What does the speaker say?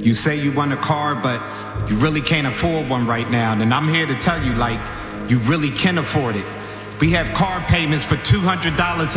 you say you want a car, but you really can't afford one right now, then I'm here to tell you, like, you really can afford it. We have car payments for $200